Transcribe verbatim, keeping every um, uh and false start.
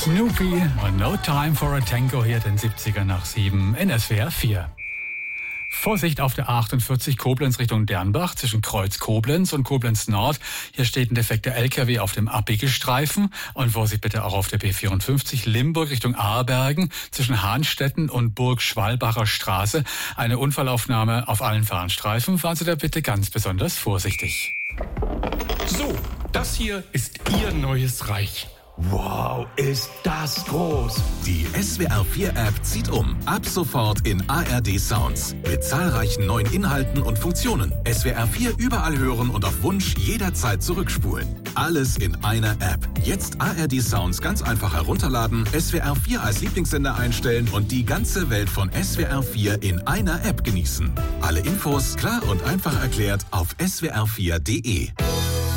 Snoopy und No Time for a Tango hier den siebziger nach sieben in S W R vier. Vorsicht auf der A achtundvierzig Koblenz Richtung Dernbach zwischen Kreuz Koblenz und Koblenz Nord. Hier steht ein defekter L K W auf dem Abbiegestreifen. Und Vorsicht bitte auch auf der B vierundfünfzig Limburg Richtung Aarbergen zwischen Hahnstetten und Burg-Schwalbacher Straße. Eine Unfallaufnahme auf allen Fahrstreifen. Fahren Sie da bitte ganz besonders vorsichtig. So, das hier ist Ihr neues Reich. Wow, ist das groß! Die S W R vier App zieht um. Ab sofort in A R D Sounds. Mit zahlreichen neuen Inhalten und Funktionen. S W R vier überall hören und auf Wunsch jederzeit zurückspulen. Alles in einer App. Jetzt A R D Sounds ganz einfach herunterladen, S W R vier als Lieblingssender einstellen und die ganze Welt von S W R vier in einer App genießen. Alle Infos klar und einfach erklärt auf S W R vier punkt de.